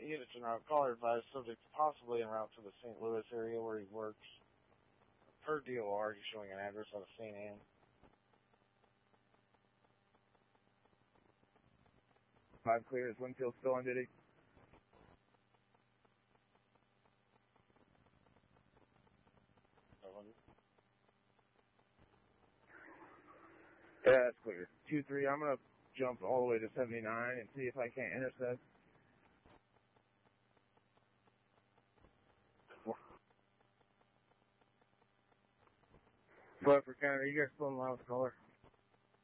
units en route. Caller advised subject possibly en route to the St. Louis area where he works. Per DOR, he's showing an address out of St. Anne. 5 clear. Is Winfield still on duty? Yeah, that's clear. 2-3, I'm going to jump all the way to 79 and see if I can't intercept. But for Canada, you guys still in line with the caller?